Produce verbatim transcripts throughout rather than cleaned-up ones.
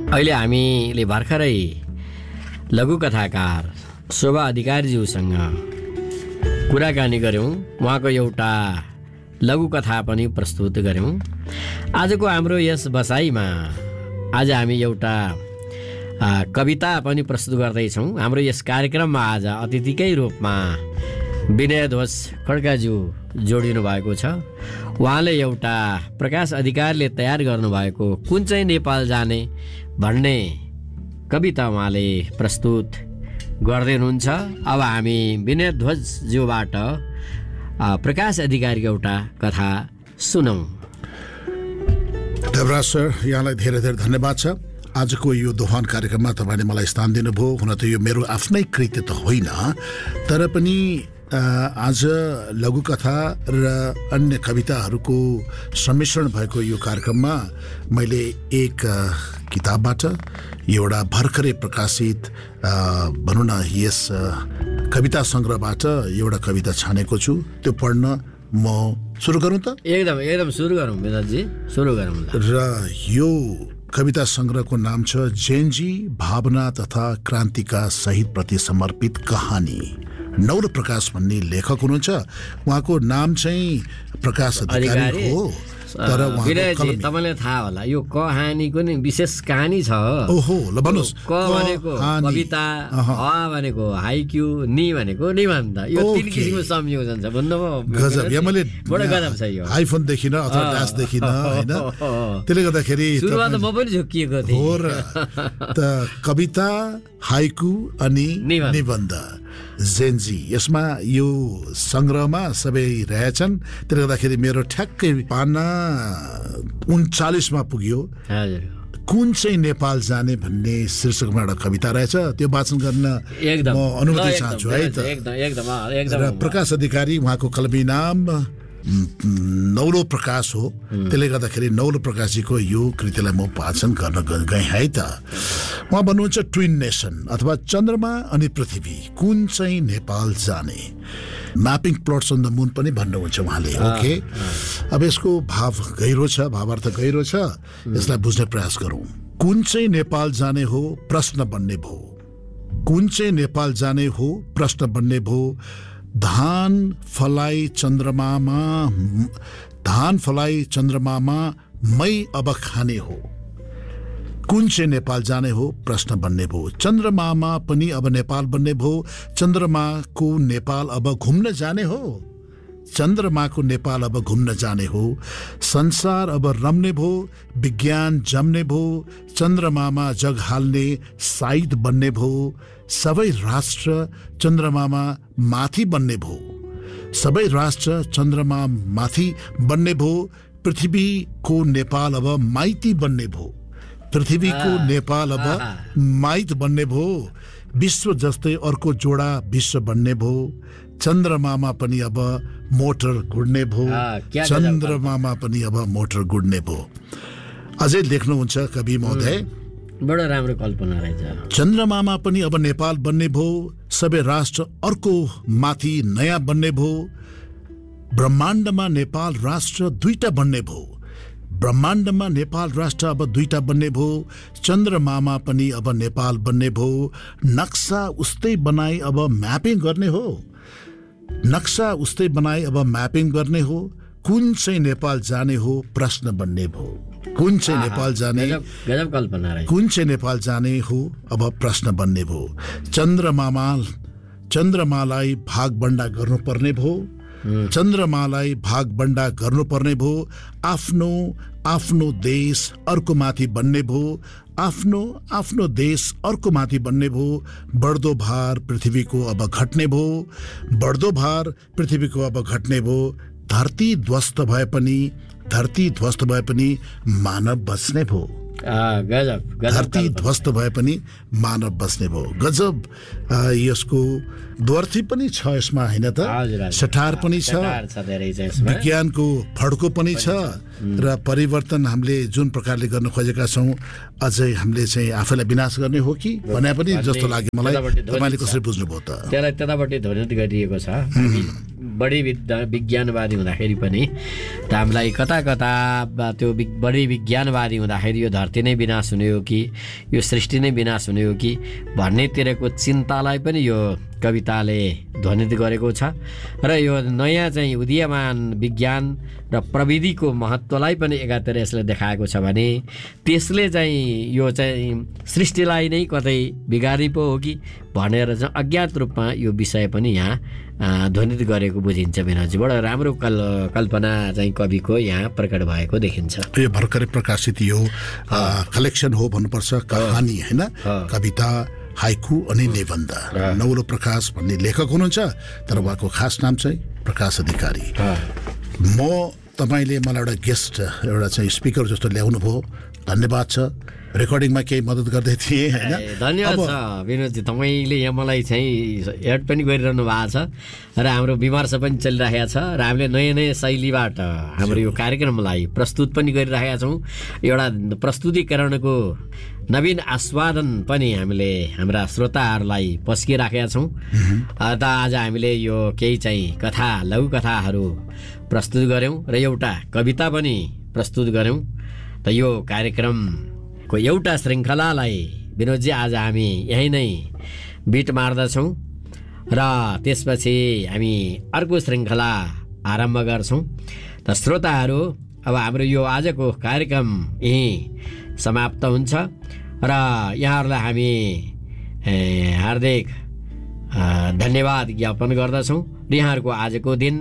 अहिले हामीले भर्खरै लघुकथाकार शोभा अधिकारीज्यूसँग कुराकानी गऱ्यौँ। उहाँको एउटा लघुकथा पनि प्रस्तुत गऱ्यौँ। आजको हाम्रो यस बसाइमा आज हामी एउटा कविता पनि प्रस्तुत गर्दैछौँ। हाम्रो यस कार्यक्रममा आज अतिथिकै रूपमा विनयध्वज खड्काज्यू जोडिनु भएको छ। उहाँले एउटा प्रकाश अधिकारीले तयार गर्नुभएको कुन चाहिँ नेपाल जाने भन्ने कविता उहाँले प्रस्तुत गर्दै हुनुहुन्छ। अब हामी विनयध्वजज्यूबाट प्रकाश अधिकारीको एउटा कथा सुनौँ। देवराज सर, यहाँलाई धेरै धेरै धन्यवाद छ। आजको यो दोहान कार्यक्रममा तपाईँले मलाई स्थान दिनुभयो। हुन त यो मेरो आफ्नै कृत्य त होइन, तर पनि आज लघुकथा र अन्य कविताहरूको सम्मिश्रण भएको यो कार्यक्रममा मैले एक किताबबाट एउटा भर्खरै प्रकाशित भनौँ न यस कविता सङ्ग्रहबाट एउटा कविता छानेको छु। त्यो पढ्न म सुरु गरौँ त? एकदम एकदम सुरु गरौँ विनोदजी, सुरु गरौँ। र यो कविता सङ्ग्रहको नाम छ जेनजी भावना तथा क्रान्तिका शहीदप्रति समर्पित कहानी। नौलो प्रकाश भन्ने लेखक हुनुहुन्छ। उहाँको नाम चाहिँ प्रकाश अधिकारी हो, तर तपाईँलाई थाहा होला यो कहानीको नि विशेष कहानी छ। ओहो, ल भन्नुहोस्। क भनेको कविता, ह भनेको हाइक्यू, नि भनेको निबन्ध। यो तीन किसिमको संयोजन छ। भन्नुभयो गजब। या मैले बडो गजब छ यो। आइफोन देखिन अथवा ड्यास देखिन हैन, त्यसले गर्दाखेरि सुरुवात म पनि झुकिएको थिएँ। हो र। त कविता, हाइकु अनि निबन्ध जेनजी, यसमा यो सङ्ग्रहमा सबै रहेछन्। त्यसले गर्दाखेरि मेरो ठ्याक्कै पाना उन्चालिसमा पुग्यो। कुन चाहिँ नेपाल जाने भन्ने शीर्षकमा एउटा कविता रहेछ। त्यो वाचन गर्न म अनुमति चाहन्छु है त। र प्रकाश अधिकारी, उहाँको कलमी नाम नौलो प्रकाश हो। त्यसले गर्दाखेरि नौलो प्रकाशजीको यो कृतिलाई म वाचन गर्न गएँ है त। उहाँ भन्नुहुन्छ ट्विन नेसन अथवा चन्द्रमा अनि पृथ्वी कुन चाहिँ नेपाल जाने। म्यापिङ प्लट्स अन द मुन पनि भन्नुहुन्छ उहाँले। ओके, अब यसको भाव गहिरो छ, भावार्थ गहिरो छ। यसलाई बुझ्ने प्रयास गरौँ। कुन चाहिँ नेपाल जाने हो प्रश्न बन्ने भो। कुन चाहिँ नेपाल जाने हो प्रश्न बन्ने भो। धान फलाई चन्द्रमामा, धान फलाई चन्द्रमामा मै अब खाने हो। कुन चाहिँ नेपाल जाने हो प्रश्न बन्ने भो। चन्द्रमामा पनि अब नेपाल बन्ने भो। चन्द्रमाको नेपाल अब घुम्न जाने हो। चन्द्रमाको नेपाल अब घुम्न जाने हो। संसार अब रम्ने भो, विज्ञान जम्ने भो। चन्द्रमामा जग हाल्ने साइद बन्ने भो। सबै राष्ट्र चन्द्रमामा माथि बन्ने भो। सबै राष्ट्र चन्द्रमा माथि बन्ने भो। पृथ्वीको नेपाल अब माइती बन्ने भो। पृथ्वीको नेपाल अब माइत बन्ने भो। विश्व जस्तै अर्को जोडा विश्व बन्ने भो। चन्द्रमामा पनि अब मोटर गुड्ने भो। चन्द्रमामा पनि अब मोटर गुड्ने भो। अझै लेख्नुहुन्छ कवि महोदय, बडो राम्रो कल्पना रहेछ। चन्द्रमामा पनि अब नेपाल बन्ने भो। सबै राष्ट्र अर्को माथि नयाँ बन्ने भो। ब्रह्माण्डमा नेपाल राष्ट्र दुईटा बन्ने भो। ब्रह्माण्डमा नेपाल राष्ट्र अब दुईटा बन्ने भो। चन्द्रमामा पनि अब नेपाल बन्ने भो। नक्सा उस्तै बनाई अब म्यापिङ गर्ने हो। नक्सा उस्तै बनाई अब म्यापिङ गर्ने हो। कुन चाहिँ नेपाल जाने हो प्रश्न बन्ने भो। कुन चाहिँ नेपाल जाने, गजब कल्पना रहे। कुन चाहिँ नेपाल जाने हो अब प्रश्न बन्ने भो। चन्द्रमामा चन्द्रमालाई भागबण्डा गर्नुपर्ने भो। चन्द्रमालाई भागबण्डा गर्नुपर्ने भो। आफ्नो आफ्नो देश अर्को माथि बन्ने भो। आफ्नो आफ्नो देश अर्को माथि बन्ने भो। बढ्दो भार पृथ्वीको अब घट्ने भो। बढ्दो भार पृथ्वीको अब घट्ने भो। धरती ध्वस्त भए पनि धरती ध्वस्त भए पनि मानव बच्ने भो। गजब, धरती ध्वस्त भए पनि मानव बस्ने भो। गजब। यसको द्वर्थी पनि छ यसमा, होइन त? सठार पनि छ, विज्ञानको फड्को पनि छ। र परिवर्तन हामीले जुन प्रकारले गर्न खोजेका छौँ अझै हामीले चाहिँ आफैलाई विनाश गर्ने हो कि भने पनि जस्तो लाग्यो मलाई। तपाईँले कसरी बुझ्नुभयो त? त्यसलाई त्यतापट्टि ध्वनित गरिएको छ। बढी विज्ञानवादी हुँदाखेरि पनि त हामीलाई कता कता त्यो बढी विज्ञानवादी हुँदाखेरि यो धरती नै विनाश हुने हो कि यो सृष्टि नै विनाश हुने हो कि भन्नेतिरको चिन्तालाई पनि यो कविताले ध्वनित गरेको छ र यो नयाँ चाहिँ उदीयमान विज्ञान र प्रविधिको महत्त्वलाई पनि एकातिर यसले देखाएको छ भने त्यसले चाहिँ यो चाहिँ सृष्टिलाई नै कतै बिगारी पो हो कि भनेर चाहिँ अज्ञात रूपमा यो विषय पनि यहाँ ध्वनित गरेको बुझिन्छ। विनोदजी बडो राम्रो कल कल्पना चाहिँ कविको यहाँ प्रकट भएको देखिन्छ। यो भर्खरै प्रकाशित यो कलेक्सन हो भन्नुपर्छ, कहानी होइन, कविता, हाइकु अनि निबन्ध। नौलो प्रकाश भन्ने लेखक हुनुहुन्छ, तर उहाँको खास नाम चाहिँ प्रकाश अधिकारी। म तपाईँले मलाई एउटा गेस्ट एउटा चाहिँ स्पिकर जस्तो ल्याउनु भयो, धन्यवाद छ। रेकर्डिङमा केही मद्दत गर्दै थिएँ होइन। धन्यवाद छ विनोदजी, तपाईँले यहाँ मलाई चाहिँ एड पनि गरिरहनु भएको छ र हाम्रो विमर्श पनि चलिरहेको छ र हामीले नयाँ नयाँ शैलीबाट हाम्रो यो कार्यक्रमलाई प्रस्तुत पनि गरिरहेका छौँ। एउटा प्रस्तुतिकरणको नवीन आस्वादन पनि हामीले हाम्रा श्रोताहरूलाई पस्किराखेका छौँ। त आज हामीले यो केही चाहिँ कथा लघुकथाहरू प्रस्तुत गऱ्यौँ र एउटा कविता पनि प्रस्तुत गऱ्यौँ। त यो कार्यक्रमको एउटा श्रृङ्खलालाई विनोदजी आज हामी यहीँ नै बिट मार्दछौँ र त्यसपछि हामी अर्को श्रृङ्खला आरम्भ गर्छौँ। त श्रोताहरू, अब हाम्रो यो आजको कार्यक्रम यहीँ समाप्त हुन्छ र यहाँहरूलाई हामी हार्दिक धन्यवाद ज्ञापन गर्दछौँ र यहाँहरूको आजको दिन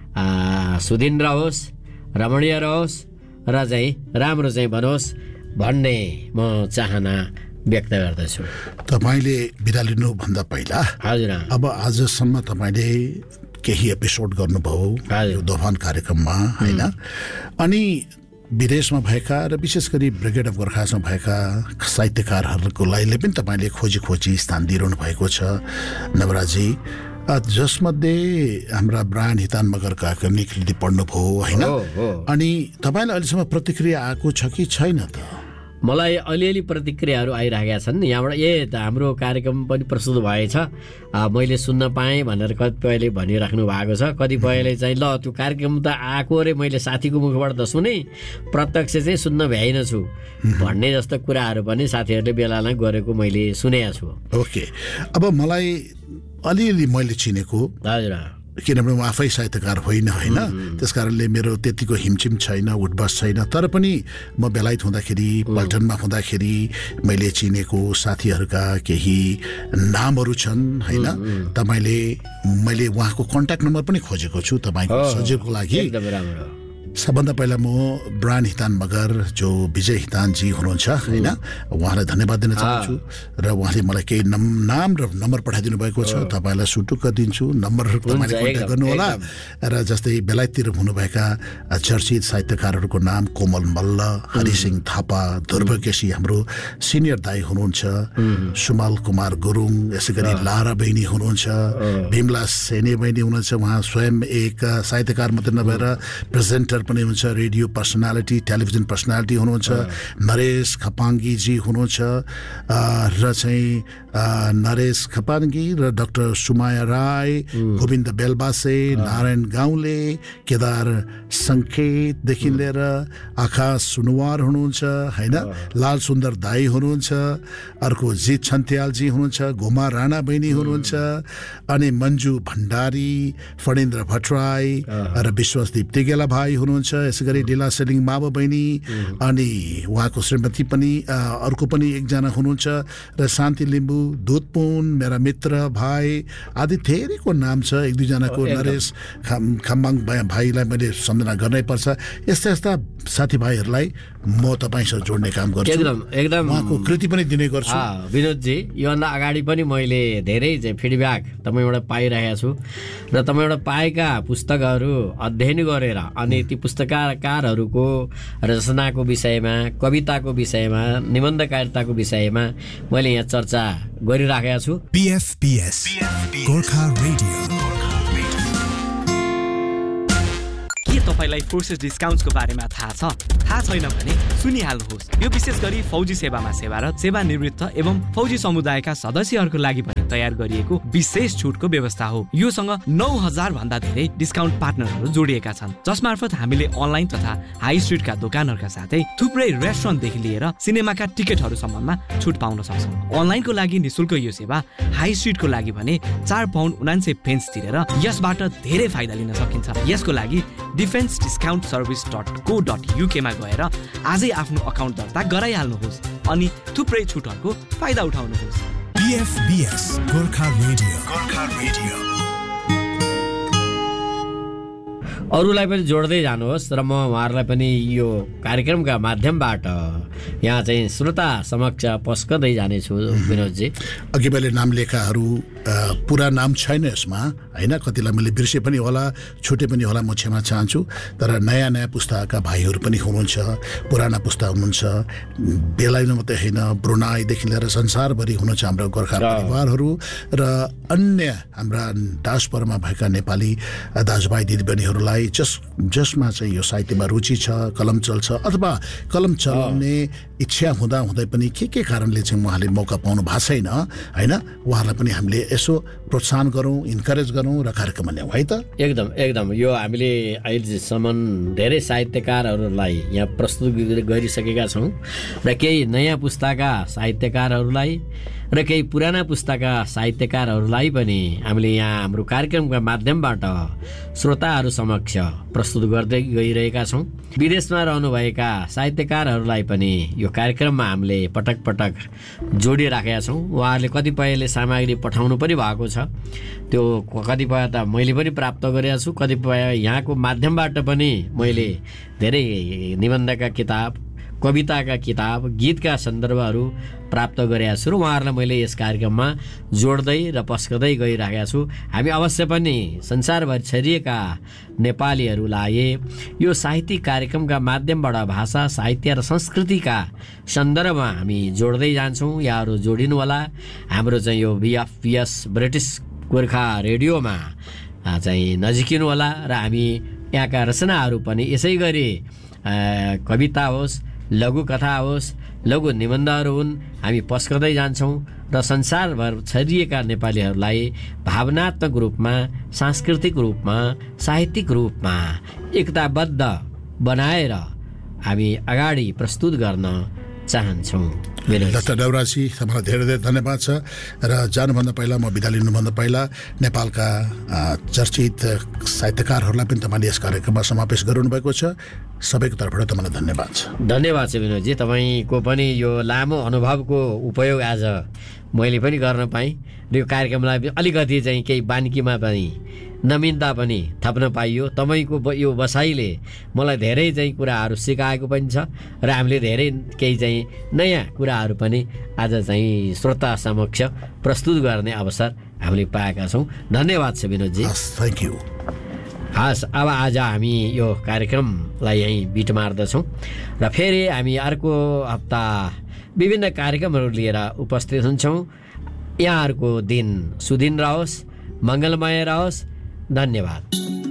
सुदिन रहोस्, रमणीय रहोस् र चाहिँ राम्रो चाहिँ बनोस् भन्ने म चाहना व्यक्त गर्दछु। तपाईँले बिदा लिनुभन्दा पहिला हजुर अब आजसम्म तपाईँले केही एपिसोड गर्नुभयो यो दोभान कार्यक्रममा होइन, अनि विदेशमा भएका र विशेष गरी ब्रिगेड अफ गोर्खासमा भएका साहित्यकारहरूको लागि पनि तपाईँले खोजी खोजी स्थान दिइरहनु भएको छ नवराजी, जसमध्ये हाम्रा ब्रायन हितान मगरका कृति पढ्नुभयो होइन, अनि तपाईँलाई अहिलेसम्म प्रतिक्रिया आएको छ कि छैन त? मलाई अलिअलि प्रतिक्रियाहरू आइरहेका छन् यहाँबाट। ए त हाम्रो कार्यक्रम पनि प्रस्तुत भएछ, मैले सुन्न पाएँ भनेर कतिपयले भनिराख्नु भएको छ। कतिपयले चाहिँ ल त्यो कार्यक्रम त आएको रे, मैले साथीको मुखबाट त सुने, प्रत्यक्ष चाहिँ सुन्न भ्याइनछु भन्ने जस्तो कुराहरू पनि साथीहरूले बेलामा गरेको मैले सुनेको छु। ओके, अब मलाई अलिअलि मैले चिनेको, हजुर, किनभने म आफै साहित्यकार होइन होइन, त्यस कारणले मेरो त्यतिको हिमचिम छैन, उठबस छैन, तर पनि म बेलायत हुँदाखेरि पल्टनमा हुँदाखेरि मैले चिनेको साथीहरूका केही नामहरू छन् होइन। तपाईँले मैले उहाँको कन्ट्याक्ट नम्बर पनि खोजेको छु तपाईँको सजिलोको लागि। सबभन्दा पहिला म ब्रायन हितान मगर जो विजय हितानजी हुनुहुन्छ होइन, उहाँलाई धन्यवाद दिन चाहन्छु र उहाँले मलाई केही नाम र नम्बर पठाइदिनु भएको छ, तपाईँलाई सुटुक्क दिन्छु, नम्बरहरू तपाईँले कन्ट्याक्ट गर्नुहोला। र जस्तै बेलायततिर हुनुभएका चर्चित साहित्यकारहरूको नाम कोमल मल्ल, हरिसिंह थापा, ध्रुव केसी हाम्रो सिनियर दाई हुनुहुन्छ, सुमल कुमार गुरुङ, यसै गरी लारा बहिनी हुनुहुन्छ, भीमला सेने बहिनी हुनुहुन्छ, उहाँ स्वयं एक साहित्यकार मात्रै नभएर प्रेजेन्टर पनि हुनुहुन्छ, रेडियो पर्सनालिटी, टेलिभिजन पर्सनालिटी हुनुहुन्छ, नरेश खपाङ्गीजी हुनुहुन्छ र चाहिँ नरेश खपाङ्गी र डाक्टर सुमाया राई, गोविन्द बेलबासे, नारायण गाउँले, केदार सङ्केतदेखि लिएर आकाश सुनवार हुनुहुन्छ होइन, लाल सुन्दर दाई हुनुहुन्छ, अर्को जित छन्त्यालजी हुनुहुन्छ, गोमा राणा बहिनी हुनुहुन्छ, अनि मन्जु भण्डारी, फणेन्द्र भट्टराई र विश्वसदीप तिगेला भाइ हुनुहुन्छ, यसै गरी डिला सेलिङ मावो बहिनी, अनि उहाँको श्रीमती पनि अर्को पनि एकजना हुनुहुन्छ, र शान्ति लिम्बू, दुधपुन, मेरा मित्र भाइ आदि धेरैको नाम छ। एक दुईजनाको नरेश खाम्बाङ भाइलाई मैले सम्झना गर्नै पर्छ। यस्ता यस्ता साथीभाइहरूलाई म तपाईँसँग जोड्ने काम गर्छु, एकदम एकदम उहाँको कृति पनि दिने गर्छु। विनोदजी, योभन्दा अगाडि पनि मैले धेरै चाहिँ फिडब्याक तपाईँबाट पाइरहेको छु र तपाईँबाट पाएका पुस्तकहरू अध्ययन गरेर अनि ती पुस्तककारहरूको रचनाको विषयमा, कविताको विषयमा, निबन्धकारिताको विषयमा मैले यहाँ चर्चा गरिराखेको छु। पीएफपीएस गोर्खा रेडियो। तपाईलाई फोर्सेस डिस्काउन्ट्सको बारेमा थाहा छ? थाहा छैन भने सुनिहाल्नुहोस्। यो विशेष गरी फौजी सेवामा सेवारत, सेवानिवृत्त एवं फौजी समुदायका सदस्यहरूको लागि पनि तयार गरिएको विशेष छुटको व्यवस्था हो। योसँग नौ हजार भन्दा धेरै डिस्काउन्ट पार्टनरहरू जोडिएका छन्, जसमार्फत हामीले अनलाइन तथा हाई स्ट्रिटका दोकानहरूका साथै थुप्रै रेस्टुरेन्टदेखि लिएर सिनेमाका टिकटहरूसम्ममा छुट पाउन सक्छौँ। अनलाइनको लागि निशुल्क यो सेवा, हाई स्ट्रिटको लागि भने चार पाउन्ड उनान्सय पेन्स तिरेर यसबाट धेरै फाइदा लिन सकिन्छ। यसको लागि डिफेन्स डिस्काउन्ट सर्भिस डट को डट युकेमा गएर आजै आफ्नो अकाउन्ट दर्ता गराइहाल्नुहोस् अनि थुप्रै छुटहरूको फाइदा उठाउनुहोस्। बीएफबीएस गोर्खा रेडियो, गोर्खा रेडियो। अरूलाई पनि जोड्दै जानुहोस् र म उहाँहरूलाई पनि यो कार्यक्रमका माध्यमबाट यहाँ चाहिँ श्रोता समक्ष पस्कदै जानेछु। विनोदजी, अघि मैले नाम लेखाहरू पुरा नाम छैन यसमा, होइन, कतिलाई मैले बिर्से पनि होला, छुटे पनि होला, म क्षमा चाहन्छु। तर नयाँ नयाँ पुस्ताका भाइहरू पनि हुनुहुन्छ, पुराना पुस्ता हुनुहुन्छ, बेलायतमा मात्रै होइन ब्रुनाईदेखि लिएर संसारभरि हुनुहुन्छ हाम्रो गोर्खा परिवारहरू र अन्य हाम्रा डायस्पोरामा भएका नेपाली दाजुभाइ दिदीबहिनीहरूलाई जस जसमा चाहिँ यो साहित्यमा रुचि छ, कलम चल्छ अथवा कलम चलाउने इच्छा हुँदा हुँदै पनि के के कारणले चाहिँ उहाँले मौका पाउनु भएको छैन, होइन, उहाँहरूलाई पनि हामीले यसो प्रोत्साहन गरौँ, इन्करेज गरौँ र कार्यक्रम ल्याउँ, है त? एकदम एकदम। यो हामीले अहिलेसम्म धेरै साहित्यकारहरूलाई यहाँ प्रस्तुत गरिसकेका छौँ र केही नयाँ पुस्ताका साहित्यकारहरूलाई र केही पुराना पुस्ताका साहित्यकारहरूलाई पनि हामीले यहाँ हाम्रो कार्यक्रमका माध्यमबाट श्रोताहरू समक्ष प्रस्तुत गर्दै गइरहेका छौँ। विदेशमा रहनुभएका साहित्यकारहरूलाई पनि यो कार्यक्रममा हामीले पटक पटक जोडिराखेका छौँ। उहाँहरूले कतिपयले सामग्री पठाउनु पनि भएको छ, त्यो कतिपय त मैले पनि प्राप्त गरेको छु, कतिपय यहाँको माध्यमबाट पनि मैले धेरै निबन्धका किताब, कविताका किताब, गीतका सन्दर्भहरू प्राप्त गरेका छु र उहाँहरूलाई मैले यस कार्यक्रममा जोड्दै र पस्कदै गइरहेका छु। हामी अवश्य पनि संसारभर छरिएका नेपालीहरूलाई यो साहित्यिक कार्यक्रमका माध्यमबाट भाषा, साहित्य र संस्कृतिका सन्दर्भमा हामी जोड्दै जान्छौँ। यहाँहरू जोडिनु होला। हाम्रो चाहिँ यो बीएफबीएस ब्रिटिस गोर्खा रेडियोमा चाहिँ नजिकिनु होला र हामी यहाँका रचनाहरू पनि यसै गरी कविता होस्, लघु कथा होस्, लघु निबन्धहरू हुन्, हामी पस्कदै जान्छौँ र संसारभर छरिएका नेपालीहरूलाई भावनात्मक रूपमा, सांस्कृतिक रूपमा, साहित्यिक रूपमा एकताबद्ध बनाएर हामी अगाडि प्रस्तुत गर्न चाहन्छौँ। डाक्टर देवराजी, तपाईँलाई धेरै धेरै धन्यवाद छ र जानुभन्दा पहिला, म बिदा लिनुभन्दा पहिला नेपालका चर्चित साहित्यकारहरूलाई पनि तपाईँले यस कार्यक्रममा समावेश गर्नुभएको छ। सबैको तर्फबाट तपाईँलाई धन्यवाद छ। धन्यवाद छ विनोदजी। तपाईँको पनि यो लामो अनुभवको उपयोग आज मैले पनि गर्न पाएँ र यो कार्यक्रमलाई अलिकति चाहिँ केही बान्कीमा पनि नवीनता पनि थप्न पाइयो। तपाईँको यो बसाइले मलाई धेरै चाहिँ कुराहरू सिकाएको पनि छ र हामीले धेरै केही चाहिँ नयाँ कुराहरू पनि आज चाहिँ श्रोता समक्ष प्रस्तुत गर्ने अवसर हामीले पाएका छौँ। धन्यवाद छ विनोदजी। Thank you. हस्, अब आज हामी यो कार्यक्रमलाई यहीँ बिट मार्दछौँ र फेरि हामी अर्को हप्ता विभिन्न कार्यक्रमहरू लिएर उपस्थित हुन्छौँ। यहाँहरूको दिन सुदिन रहोस्, मङ्गलमय रहोस्। धन्यवाद।